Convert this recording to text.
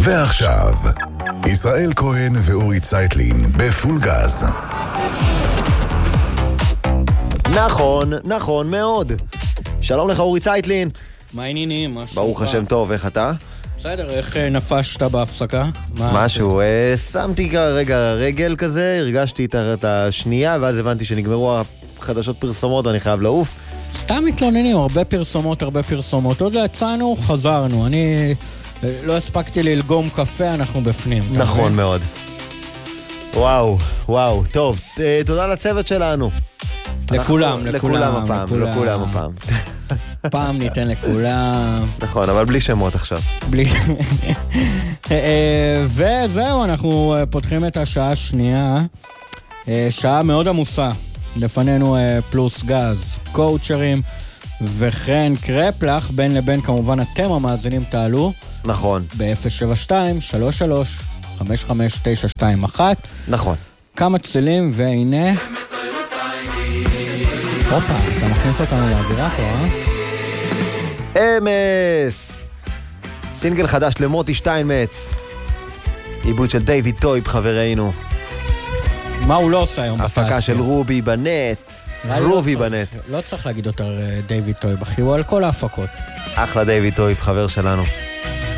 ועכשיו, ישראל כהן ואורי צייטלין בפול גז. נכון מאוד. שלום לך אורי צייטלין. מה העניינים? ברוך השם טוב, איך אתה? בסדר, איך נפשת בהפסקה? משהו, שמתי כרגע רגל כזה, הרגשתי את השנייה, ואז הבנתי שנגמרו החדשות פרסומות ואני חייב לעוף. סתם מתלוננים, הרבה פרסומות. עוד לא יצאנו, חזרנו. אני לא הספקתי ללגום קפה, אנחנו בפנים. נכון מאוד. וואו, טוב, תודה לצוות שלנו. לכולם הפעם. פעם ניתן לכולם. נכון, אבל בלי שמות עכשיו. וזהו, אנחנו פותחים את השעה השנייה. שעה מאוד עמוסה. לפנינו פלוס גז, קואוצ'רים, וכן קרפלח, בין לבין כמובן אתם המאזינים תעלו. נכון. ב-072-33-55921. נכון. כמה צלילים, והנה... הופה, אתה מכניס אותנו לאווירה פה, אמס! סינגל חדש למוטי שטיינמץ. עיבוד של דיוויד טויפ, חברינו. מה הוא לא עושה היום בתעשייה? הפקה של רובי בנט. רובי בנט. לא צריך להגיד יותר דיוויד טויפ, אחי, הוא על כל ההפקות. אחלה דיוויד טויפ, חבר שלנו.